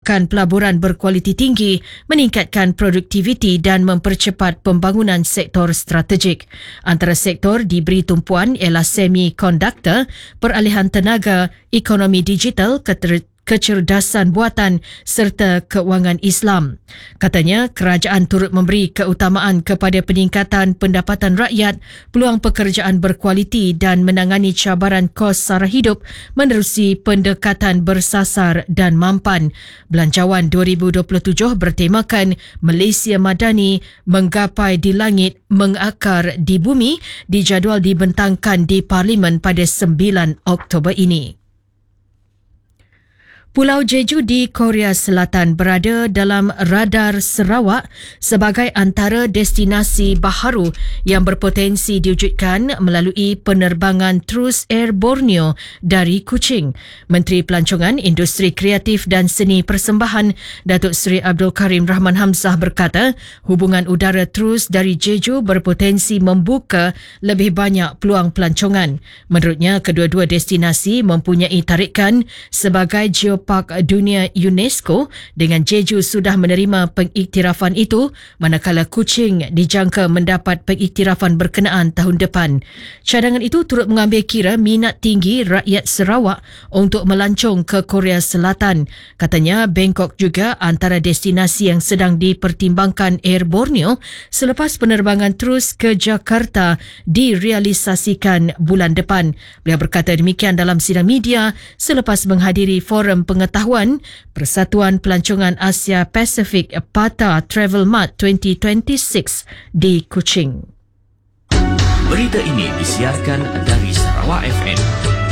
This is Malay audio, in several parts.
membentukkan pelaburan berkualiti tinggi, meningkatkan produktiviti dan mempercepat pembangunan sektor strategik. Antara sektor diberi tumpuan ialah semikonduktor, peralihan tenaga, ekonomi digital, kecerdasan buatan serta keuangan Islam. Katanya, kerajaan turut memberi keutamaan kepada peningkatan pendapatan rakyat, peluang pekerjaan berkualiti dan menangani cabaran kos sara hidup menerusi pendekatan bersasar dan mampan. Belanjawan 2027 bertemakan Malaysia Madani menggapai di langit, mengakar di bumi, dijadual dibentangkan di Parlimen pada 9 Oktober ini. Pulau Jeju di Korea Selatan berada dalam radar Sarawak sebagai antara destinasi baharu yang berpotensi diwujudkan melalui penerbangan terus Air Borneo dari Kuching. Menteri Pelancongan, Industri Kreatif dan Seni Persembahan Datuk Seri Abdul Karim Rahman Hamzah berkata, hubungan udara terus dari Jeju berpotensi membuka lebih banyak peluang pelancongan. Menurutnya, kedua-dua destinasi mempunyai tarikan sebagai Geopark Dunia UNESCO dengan Jeju sudah menerima pengiktirafan itu, manakala Kuching dijangka mendapat pengiktirafan berkenaan tahun depan. Cadangan itu turut mengambil kira minat tinggi rakyat Sarawak untuk melancong ke Korea Selatan. Katanya, Bangkok juga antara destinasi yang sedang dipertimbangkan Air Borneo selepas penerbangan terus ke Jakarta direalisasikan bulan depan. Beliau berkata demikian dalam sidang media selepas menghadiri forum pengetahuan Persatuan Pelancongan Asia Pasifik PATA Travel Mart 2026 di Kuching. Berita ini disiarkan dari Sarawak FM.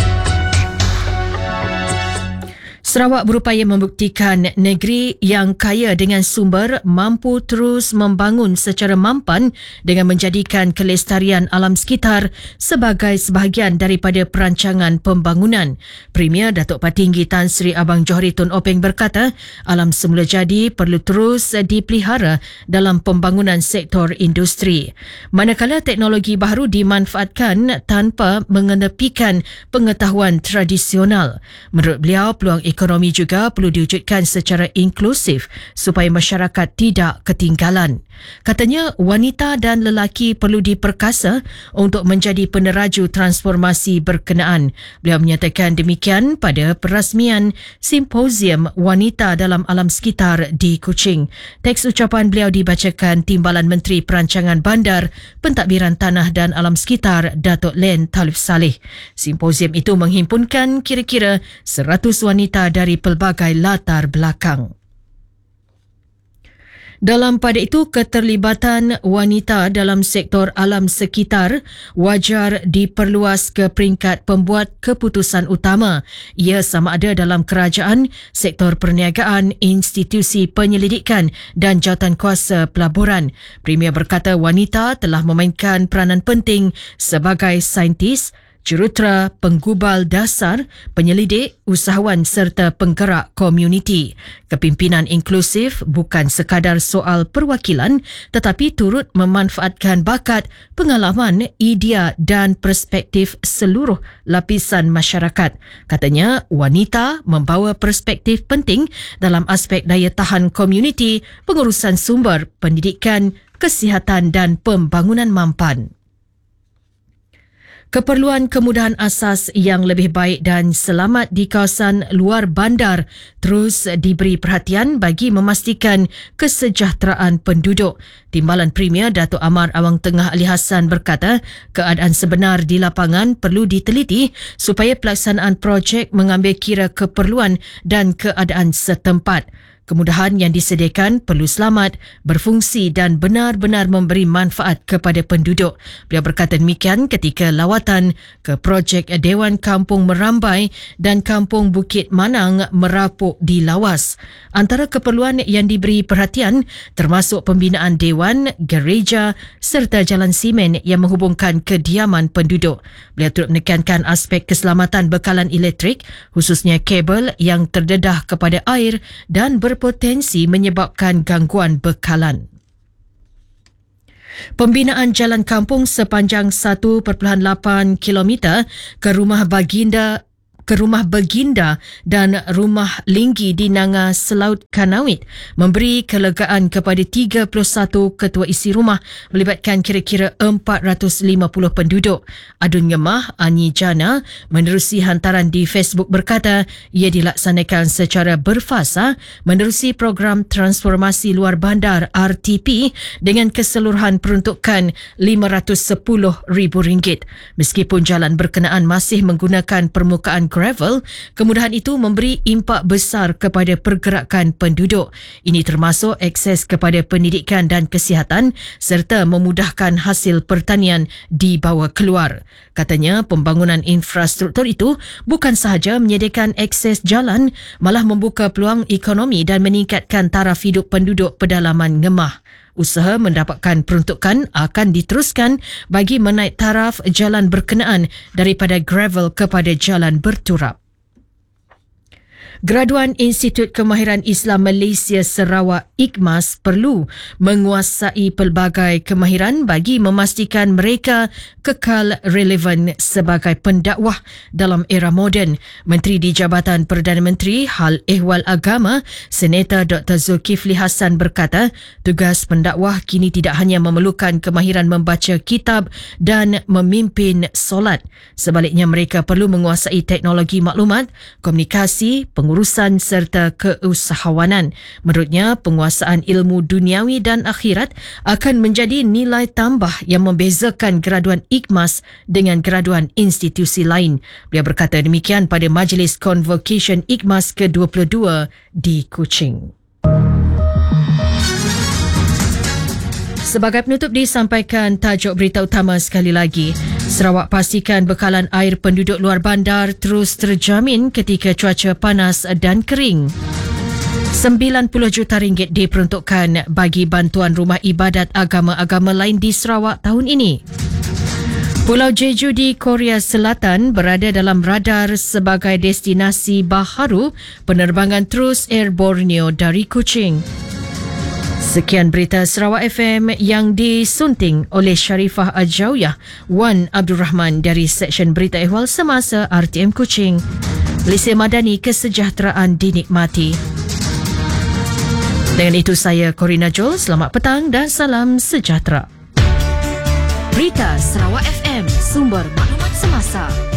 Sarawak berupaya membuktikan negeri yang kaya dengan sumber mampu terus membangun secara mampan dengan menjadikan kelestarian alam sekitar sebagai sebahagian daripada perancangan pembangunan. Premier Datuk Patinggi Tan Sri Abang Johari Tun Openg berkata, alam semula jadi perlu terus dipelihara dalam pembangunan sektor industri. Manakala teknologi baru dimanfaatkan tanpa mengenepikan pengetahuan tradisional. Menurut beliau, peluang ekonomi juga perlu diwujudkan secara inklusif supaya masyarakat tidak ketinggalan. Katanya, wanita dan lelaki perlu diperkasa untuk menjadi peneraju transformasi berkenaan. Beliau menyatakan demikian pada perasmian Simposium Wanita dalam Alam Sekitar di Kuching. Teks ucapan beliau dibacakan Timbalan Menteri Perancangan Bandar, Pentadbiran Tanah dan Alam Sekitar Datuk Len Talib Saleh. Simposium itu menghimpunkan kira-kira 100 wanita dari pelbagai latar belakang. Dalam pada itu, keterlibatan wanita dalam sektor alam sekitar wajar diperluas ke peringkat pembuat keputusan utama. Ia sama ada dalam kerajaan, sektor perniagaan, institusi penyelidikan dan jawatankuasa pelaburan. Premier berkata wanita telah memainkan peranan penting sebagai saintis, jurutera, penggubal dasar, penyelidik, usahawan serta penggerak komuniti. Kepimpinan inklusif bukan sekadar soal perwakilan tetapi turut memanfaatkan bakat, pengalaman, idea dan perspektif seluruh lapisan masyarakat. Katanya, wanita membawa perspektif penting dalam aspek daya tahan komuniti, pengurusan sumber, pendidikan, kesihatan dan pembangunan mampan. Keperluan kemudahan asas yang lebih baik dan selamat di kawasan luar bandar terus diberi perhatian bagi memastikan kesejahteraan penduduk. Timbalan Premier Datuk Amar Awang Tengah Ali Hassan berkata, keadaan sebenar di lapangan perlu diteliti supaya pelaksanaan projek mengambil kira keperluan dan keadaan setempat. Kemudahan yang disediakan perlu selamat, berfungsi dan benar-benar memberi manfaat kepada penduduk. Beliau berkata demikian ketika lawatan ke projek Dewan Kampung Merambai dan Kampung Bukit Manang Merapuk di Lawas. Antara keperluan yang diberi perhatian termasuk pembinaan dewan, gereja serta jalan simen yang menghubungkan kediaman penduduk. Beliau turut menekankan aspek keselamatan bekalan elektrik, khususnya kabel yang terdedah kepada air dan berpotensi menyebabkan gangguan bekalan. Pembinaan jalan kampung sepanjang 1.8 km ke rumah baginda ke rumah Beginda dan rumah Linggi di Nanga Selaut Kanawit memberi kelegaan kepada 31 ketua isi rumah melibatkan kira-kira 450 penduduk. Adun Ngemah Anyi Jana menerusi hantaran di Facebook berkata ia dilaksanakan secara berfasa menerusi program transformasi luar bandar RTP dengan keseluruhan peruntukan RM510,000. Meskipun jalan berkenaan masih menggunakan permukaan gravel, kemudahan itu memberi impak besar kepada pergerakan penduduk. Ini termasuk akses kepada pendidikan dan kesihatan serta memudahkan hasil pertanian dibawa keluar. Katanya pembangunan infrastruktur itu bukan sahaja menyediakan akses jalan, malah membuka peluang ekonomi dan meningkatkan taraf hidup penduduk pedalaman Ngemah. Usaha mendapatkan peruntukan akan diteruskan bagi menaik taraf jalan berkenaan daripada gravel kepada jalan berturap. Graduan Institut Kemahiran Islam Malaysia Sarawak IKMAS perlu menguasai pelbagai kemahiran bagi memastikan mereka kekal relevan sebagai pendakwah dalam era moden. Menteri di Jabatan Perdana Menteri Hal Ehwal Agama, Senator Dr. Zulkifli Hassan berkata, tugas pendakwah kini tidak hanya memerlukan kemahiran membaca kitab dan memimpin solat. Sebaliknya mereka perlu menguasai teknologi maklumat, komunikasi, pengurusan serta keusahawanan. Menurutnya, penguasaan ilmu duniawi dan akhirat akan menjadi nilai tambah yang membezakan graduan IKMAS dengan graduan institusi lain. Beliau berkata demikian pada Majlis Convocation IKMAS ke-22 di Kuching. Sebagai penutup disampaikan tajuk berita utama sekali lagi. Sarawak pastikan bekalan air penduduk luar bandar terus terjamin ketika cuaca panas dan kering. RM90 juta diperuntukkan bagi bantuan rumah ibadat agama-agama lain di Sarawak tahun ini. Pulau Jeju di Korea Selatan berada dalam radar sebagai destinasi baharu penerbangan terus Air Borneo dari Kuching. Sekian berita Sarawak FM yang disunting oleh Sharifah Ajauyah, Wan Abdul Rahman dari Seksyen Berita Ehwal Semasa RTM Kuching. Malaysia Madani, kesejahteraan dinikmati. Dengan itu saya Corina Joel, selamat petang dan salam sejahtera. Berita Sarawak FM, sumber maklumat semasa.